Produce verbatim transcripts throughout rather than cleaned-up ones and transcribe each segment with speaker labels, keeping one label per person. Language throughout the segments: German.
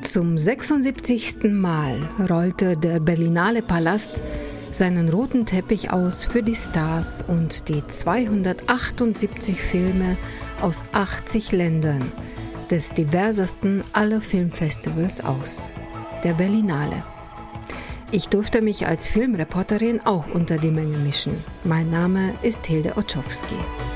Speaker 1: Zum sechsundsiebzigsten Mal rollte der Berlinale Palast seinen roten Teppich aus für die Stars und die zweihundertachtundsiebzig Filme aus achtzig Ländern des diversesten aller Filmfestivals aus, der Berlinale. Ich durfte mich als Filmreporterin auch unter die Menge mischen. Mein Name ist Hilde Otschowski.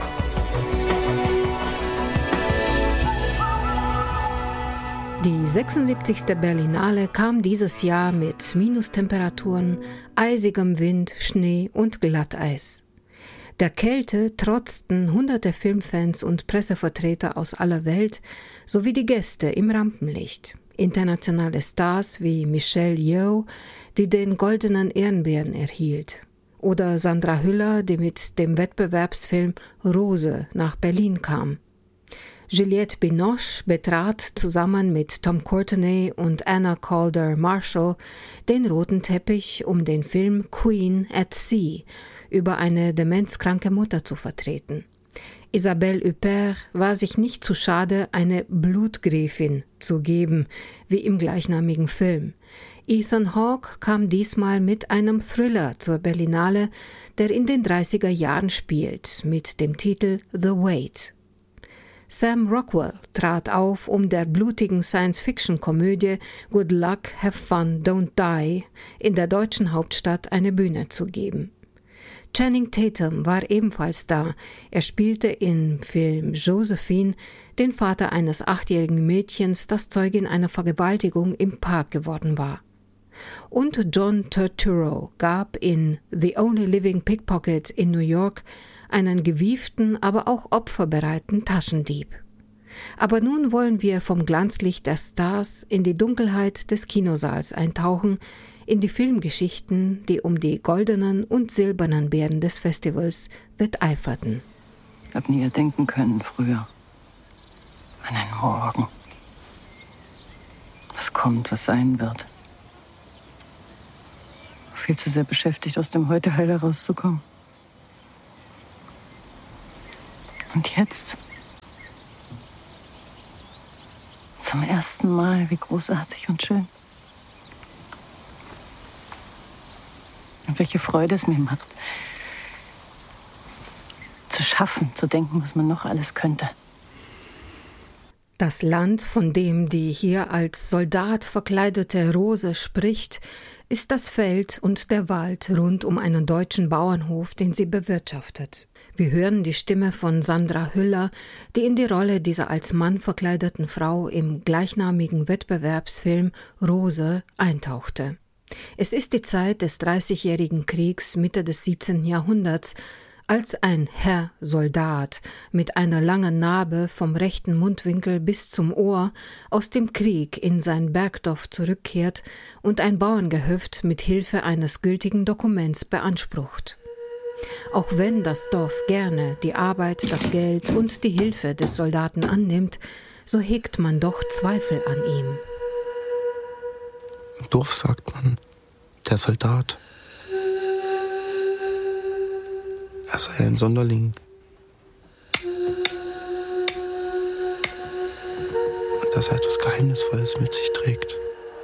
Speaker 1: Die sechsundsiebzigste Berlinale kam dieses Jahr mit Minustemperaturen, eisigem Wind, Schnee und Glatteis. Der Kälte trotzten hunderte Filmfans und Pressevertreter aus aller Welt sowie die Gäste im Rampenlicht. Internationale Stars wie Michelle Yeoh, die den Goldenen Ehrenbären erhielt, oder Sandra Hüller, die mit dem Wettbewerbsfilm Rose nach Berlin kam. Juliette Binoche betrat zusammen mit Tom Courtenay und Anna Calder Marshall den roten Teppich, um den Film Queen at Sea über eine demenzkranke Mutter zu vertreten. Isabelle Huppert war sich nicht zu schade, eine Blutgräfin zu geben, wie im gleichnamigen Film. Ethan Hawke kam diesmal mit einem Thriller zur Berlinale, der in den dreißiger Jahren spielt, mit dem Titel The Wait. Sam Rockwell trat auf, um der blutigen Science-Fiction-Komödie Good Luck, Have Fun, Don't Die in der deutschen Hauptstadt eine Bühne zu geben. Channing Tatum war ebenfalls da. Er spielte im Film Josephine den Vater eines achtjährigen Mädchens, das Zeugin einer Vergewaltigung im Park geworden war. Und John Turturro gab in The Only Living Pickpocket in New York einen gewieften, aber auch opferbereiten Taschendieb. Aber nun wollen wir vom Glanzlicht der Stars in die Dunkelheit des Kinosaals eintauchen, in die Filmgeschichten, die um die goldenen und silbernen Bären des Festivals wetteiferten.
Speaker 2: Ich hab nie denken können früher. An einen Morgen. Was kommt, was sein wird. Viel zu sehr beschäftigt, aus dem Heute heil herauszukommen. Und jetzt? Zum ersten Mal, wie großartig und schön. Und welche Freude es mir macht. Zu schaffen, zu denken, was man noch alles könnte.
Speaker 1: Das Land, von dem die hier als Soldat verkleidete Rose spricht, ist das Feld und der Wald rund um einen deutschen Bauernhof, den sie bewirtschaftet. Wir hören die Stimme von Sandra Hüller, die in die Rolle dieser als Mann verkleideten Frau im gleichnamigen Wettbewerbsfilm Rose eintauchte. Es ist die Zeit des Dreißigjährigen Kriegs Mitte des siebzehnten Jahrhunderts, als ein Herr Soldat mit einer langen Narbe vom rechten Mundwinkel bis zum Ohr aus dem Krieg in sein Bergdorf zurückkehrt und ein Bauerngehöft mit Hilfe eines gültigen Dokuments beansprucht. Auch wenn das Dorf gerne die Arbeit, das Geld und die Hilfe des Soldaten annimmt, so hegt man doch Zweifel an ihm.
Speaker 3: Im Dorf sagt man, der Soldat, er sei ein Sonderling. Und dass er etwas Geheimnisvolles mit sich trägt.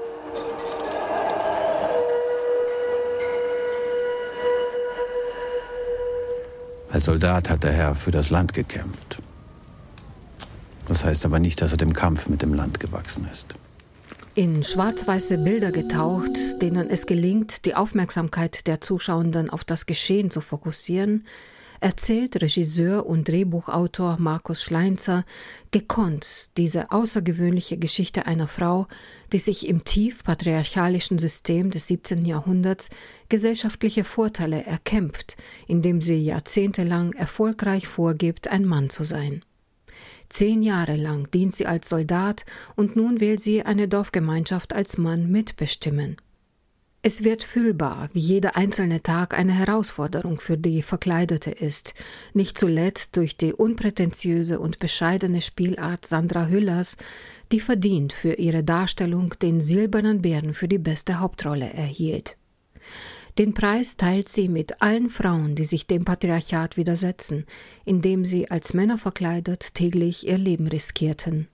Speaker 4: Als Soldat hat der Herr für das Land gekämpft. Das heißt aber nicht, dass er dem Kampf mit dem Land gewachsen ist.
Speaker 1: In schwarz-weiße Bilder getaucht, denen es gelingt, die Aufmerksamkeit der Zuschauenden auf das Geschehen zu fokussieren, erzählt Regisseur und Drehbuchautor Markus Schleinzer gekonnt diese außergewöhnliche Geschichte einer Frau, die sich im tief patriarchalischen System des siebzehnten Jahrhunderts gesellschaftliche Vorteile erkämpft, indem sie jahrzehntelang erfolgreich vorgibt, ein Mann zu sein. Zehn Jahre lang dient sie als Soldat und nun will sie eine Dorfgemeinschaft als Mann mitbestimmen. Es wird fühlbar, wie jeder einzelne Tag eine Herausforderung für die Verkleidete ist, nicht zuletzt durch die unprätentiöse und bescheidene Spielart Sandra Hüllers, die verdient für ihre Darstellung den Silbernen Bären für die beste Hauptrolle erhielt. Den Preis teilt sie mit allen Frauen, die sich dem Patriarchat widersetzen, indem sie als Männer verkleidet täglich ihr Leben riskierten.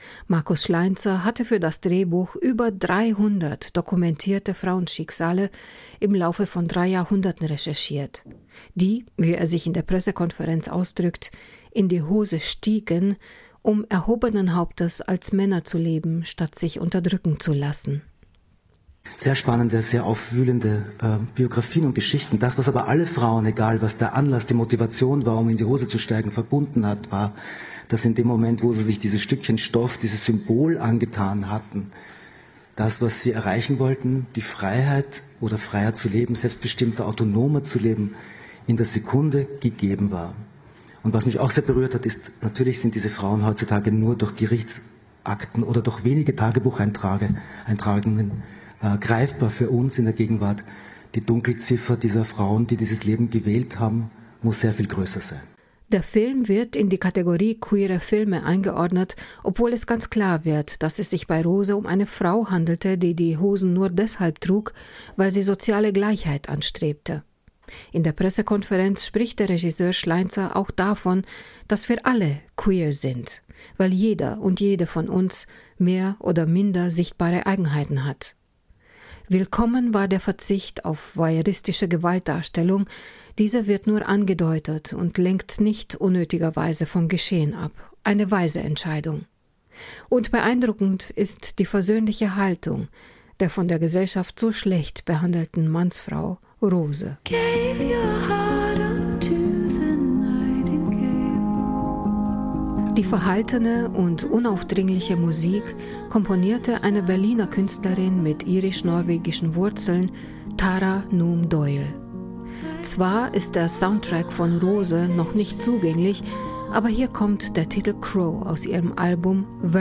Speaker 1: Markus Schleinzer hatte für das Drehbuch über dreihundert dokumentierte Frauenschicksale im Laufe von drei Jahrhunderten recherchiert, die, wie er sich in der Pressekonferenz ausdrückt, in die Hose stiegen, um erhobenen Hauptes als Männer zu leben, statt sich unterdrücken zu lassen.
Speaker 5: Sehr spannende, sehr aufwühlende äh, Biografien und Geschichten. Das, was aber alle Frauen, egal was der Anlass, die Motivation war, um in die Hose zu steigen, verbunden hat, war, dass in dem Moment, wo sie sich dieses Stückchen Stoff, dieses Symbol angetan hatten, das, was sie erreichen wollten, die Freiheit oder freier zu leben, selbstbestimmter, autonomer zu leben, in der Sekunde gegeben war. Und was mich auch sehr berührt hat, ist, natürlich sind diese Frauen heutzutage nur durch Gerichtsakten oder durch wenige Tagebucheintragungen äh, greifbar für uns in der Gegenwart. Die Dunkelziffer dieser Frauen, die dieses Leben gewählt haben, muss sehr viel größer sein.
Speaker 1: Der Film wird in die Kategorie queere Filme eingeordnet, obwohl es ganz klar wird, dass es sich bei Rose um eine Frau handelte, die die Hosen nur deshalb trug, weil sie soziale Gleichheit anstrebte. In der Pressekonferenz spricht der Regisseur Schleinzer auch davon, dass wir alle queer sind, weil jeder und jede von uns mehr oder minder sichtbare Eigenheiten hat. Willkommen war der Verzicht auf voyeuristische Gewaltdarstellung. Dieser wird nur angedeutet und lenkt nicht unnötigerweise vom Geschehen ab. Eine weise Entscheidung. Und beeindruckend ist die versöhnliche Haltung der von der Gesellschaft so schlecht behandelten Mannsfrau Rose. Die verhaltene und unaufdringliche Musik komponierte eine Berliner Künstlerin mit irisch-norwegischen Wurzeln, Tara Noom Doyle. Zwar ist der Soundtrack von Rose noch nicht zugänglich, aber hier kommt der Titel Crow aus ihrem Album